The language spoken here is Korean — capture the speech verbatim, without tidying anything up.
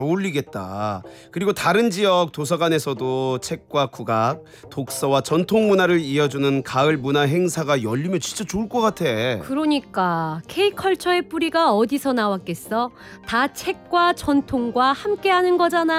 어울리겠다. 그리고 다른 지역 도서관에서도 책과 국악, 독서와 전통 문화를 이어주는 가을 문화 행사가 열리면 진짜 좋을 것 같아. 그러니까 K컬처의 뿌리가 어디서 나왔겠어? 다 책과 전통과 함께하는 거잖아.